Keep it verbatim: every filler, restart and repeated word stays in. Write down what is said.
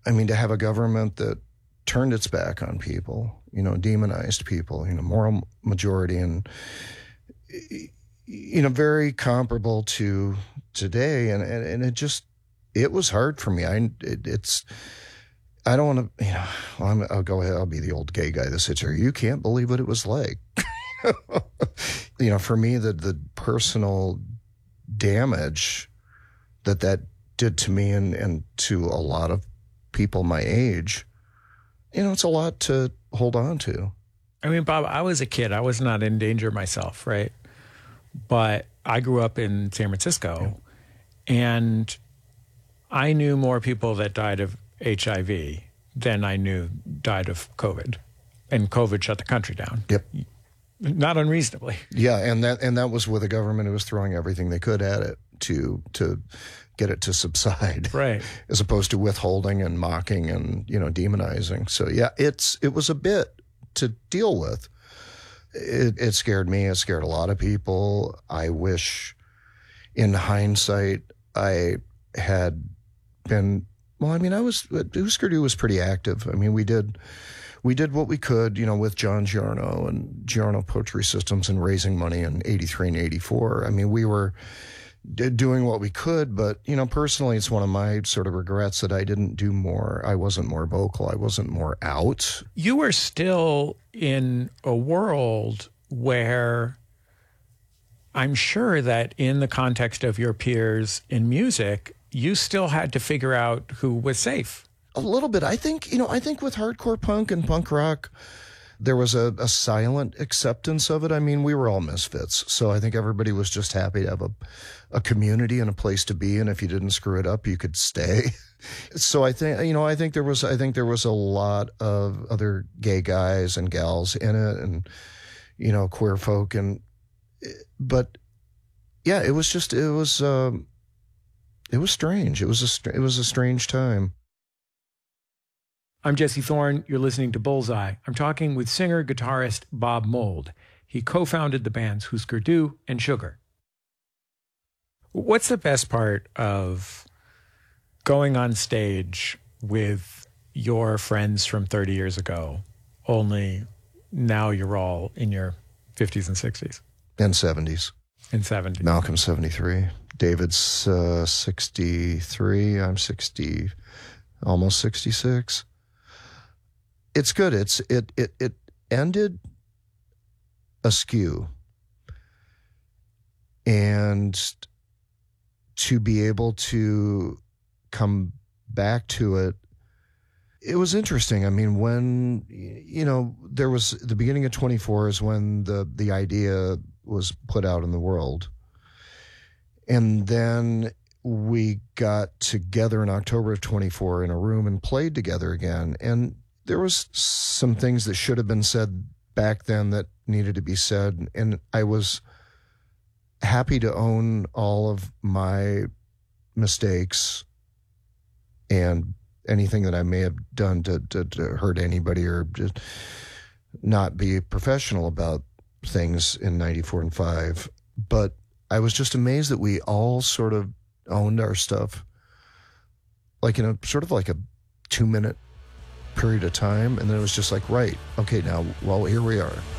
I mean, to have a government that turned its back on people, you know, demonized people, you know, moral majority, and, you know, very comparable to today. And, and, and it just, it was hard for me. I, it, it's, I don't want to, you know, well, I'm, I'll go ahead. I'll be the old gay guy that sits here. You can't believe what it was like. You know, for me, the, the personal damage that that did to me and, and to a lot of people my age, you know, it's a lot to hold on to. I mean, Bob, I was a kid. I was not in danger myself, right? But I grew up in San Francisco, yeah. and I knew more people that died of H I V than I knew died of COVID. And COVID shut the country down. Yep. Not unreasonably. Yeah, and that and that was with a government who was throwing everything they could at it to to get it to subside. Right. As opposed to withholding and mocking and, you know, demonizing. So yeah, it's it was a bit to deal with. It, it scared me. It scared a lot of people. I wish, in hindsight, I had been. Well, I mean, I was. Husker Du was pretty active. I mean, we did, we did what we could, you know, with John Giorno and Giorno Poetry Systems and raising money in eighty-three and eighty-four. I mean, we were doing what we could, but, you know, personally, it's one of my sort of regrets that I didn't do more. I wasn't more vocal. I wasn't more out. You were still in a world where I'm sure that in the context of your peers in music, you still had to figure out who was safe. A little bit. I think, you know, I think with hardcore punk and punk rock, there was a, a silent acceptance of it. I mean, we were all misfits. So I think everybody was just happy to have a, a community and a place to be. And if you didn't screw it up, you could stay. So I think, you know, I think there was, I think there was a lot of other gay guys and gals in it and, you know, queer folk. And, but yeah, it was just, it was, um, it was strange. It was a, it was a strange time. I'm Jesse Thorne. You're listening to Bullseye. I'm talking with singer-guitarist Bob Mould. He co-founded the bands Husker Du and Sugar. What's the best part of going on stage with your friends from thirty years ago, only now you're all in your fifties and sixties? And seventies. And seventies. Malcolm's seventy-three. David's uh, sixty-three. I'm sixty, almost sixty-six. It's good. It's it it it ended askew, and to be able to come back to it, it was interesting. I mean, when you know there was the beginning of twenty-four is when the the idea was put out in the world, and then we got together in October of twenty-four in a room and played together again, and there was some things that should have been said back then that needed to be said. And I was happy to own all of my mistakes and anything that I may have done to, to, to hurt anybody or just not be professional about things in ninety-four and five. But I was just amazed that we all sort of owned our stuff, like in a sort of like a two minute period of time, and then it was just like, right, okay, now, well, here we are.